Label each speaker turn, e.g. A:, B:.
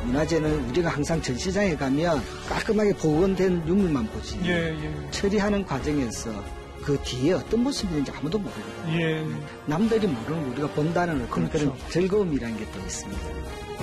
A: 문화재는 우리가 항상 전시장에 가면 깔끔하게 복원된 유물만 보지. 처리하는 과정에서 그 뒤에 어떤 모습이 있는지 아무도 모르거든요. 남들이 모르는 거 우리가 본다는 그런 즐거움이라는 게 또 있습니다.